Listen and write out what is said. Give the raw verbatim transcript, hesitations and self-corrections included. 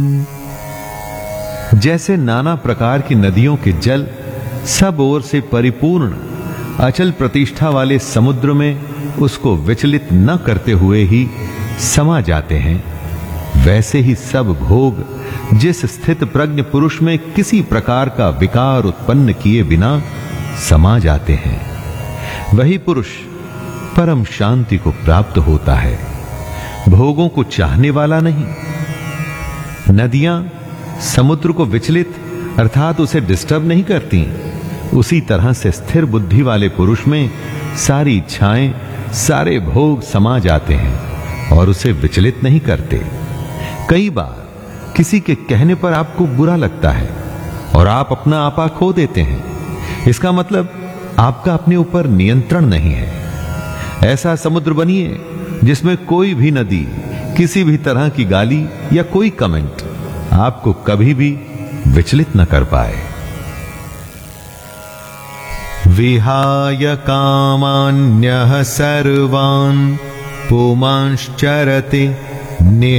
जैसे नाना प्रकार की नदियों के जल सब ओर से परिपूर्ण अचल प्रतिष्ठा वाले समुद्र में उसको विचलित न करते हुए ही समा जाते हैं, वैसे ही सब भोग जिस स्थित प्रज्ञ पुरुष में किसी प्रकार का विकार उत्पन्न किए बिना समा जाते हैं, वही पुरुष परम शांति को प्राप्त होता है, भोगों को चाहने वाला नहीं। नदियां समुद्र को विचलित अर्थात उसे डिस्टर्ब नहीं करती, उसी तरह से स्थिर बुद्धि वाले पुरुष में सारी इच्छाएं, सारे भोग समा जाते हैं और उसे विचलित नहीं करते। कई बार किसी के कहने पर आपको बुरा लगता है और आप अपना आपा खो देते हैं, इसका मतलब आपका अपने ऊपर नियंत्रण नहीं है। ऐसा समुद्र बनिए जिसमें कोई भी नदी किसी भी तरह की गाली या कोई कमेंट आपको कभी भी विचलित न कर पाए। विहाय कामान्यः सर्वान् पुमांश्चरते निः